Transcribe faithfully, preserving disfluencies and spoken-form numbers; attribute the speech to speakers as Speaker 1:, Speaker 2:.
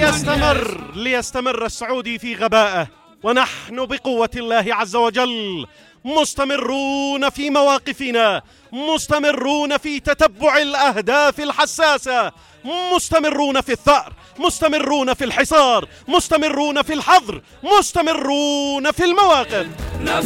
Speaker 1: ليستمر ليستمر السعودي في غبائه، ونحن بقوة الله عز وجل مستمرون في مواقفنا، مستمرون في تتبع الأهداف الحساسة، مستمرون في الثأر، مستمرون في الحصار، مستمرون في الحظر، مستمرون في المواقف.